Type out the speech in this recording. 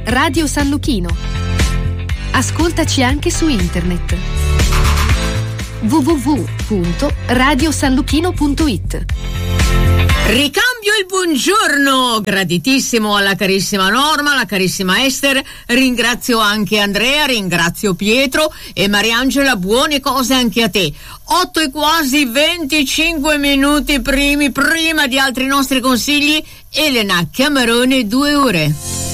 Radio San Luchino. Ascoltaci anche su internet www.radiosanluchino.it. Ricambio il buongiorno graditissimo alla carissima Norma, alla carissima Esther, ringrazio anche Andrea, ringrazio Pietro e Mariangela, buone cose anche a te. 8 e quasi 25 minuti prima di altri nostri consigli, Elena Camerone, 2 ore.